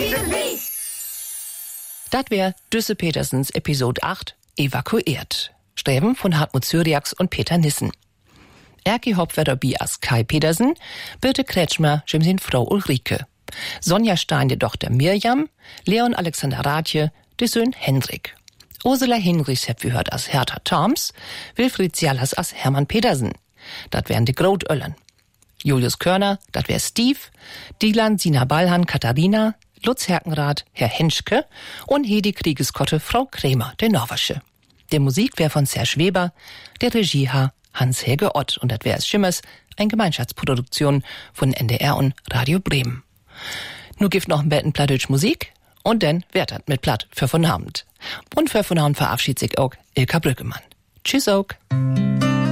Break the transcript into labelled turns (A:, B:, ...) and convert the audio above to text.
A: Das wär Düsse Petersens Episode 8, Evakuiert. Streben von Hartmut Syriax und Peter Nissen. Erki Hauptwerder Bias Kai Petersen, Birte Kretschmer, sin Frau Ulrike. Sonja Stein, die Tochter Mirjam, Leon Alexander Rathje, der Sohn Hendrik. Ursula Hinrichs hab wir hört als Hertha Thoms, Wilfried Cialas als Hermann Petersen. Dat wären die Grotöllern. Julius Körner, dat wär Steve, Dilan Sina Ballhan Katharina, Lutz Herkenrath, Herr Henschke und Hedi Kriegeskotte, Frau Krämer, der Norwersche. Der Musik wär von Serge Weber, der Regie Hans-Helge Ott und das wär es Schimmers, eine Gemeinschaftsproduktion von NDR und Radio Bremen. Nu gibt noch ein Betten Plattdeutsch Musik und dann wär dat mit Platt für von Abend. Und für von Abend verabschiedet sich auch Ilka Brückemann. Tschüss auch.